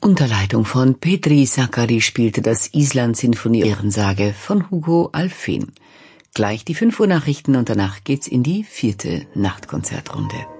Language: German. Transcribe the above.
Unter Leitung von Petri Sakari spielte das Island-Sinfonie Ehrensage von Hugo Alfvén. Gleich die 5 Uhr Nachrichten und danach geht's in die 4. Nachtkonzertrunde.